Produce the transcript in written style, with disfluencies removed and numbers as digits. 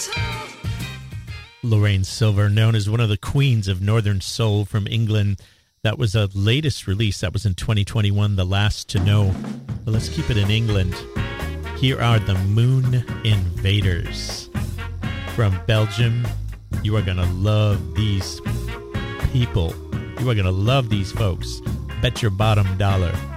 Lorraine Silver, known as one of the queens of Northern Soul from England. That was a latest release. That was in 2021, The Last to Know. But let's keep it in England. Here are the Moon Invaders from Belgium. You are going to love these people. You are going to love these folks. Bet your bottom dollar.